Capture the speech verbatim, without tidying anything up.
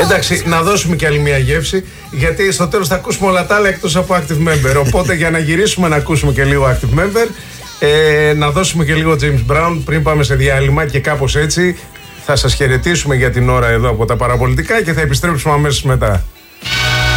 Εντάξει, να δώσουμε και άλλη μια γεύση, γιατί στο τέλος θα ακούσουμε όλα τα άλλα εκτός από Active Member. Οπότε για να γυρίσουμε να ακούσουμε και λίγο Active Member, ε, να δώσουμε και λίγο James Brown πριν πάμε σε διάλειμμα, και κάπως έτσι θα σας χαιρετήσουμε για την ώρα εδώ από τα παραπολιτικά και θα επιστρέψουμε αμέσως μετά.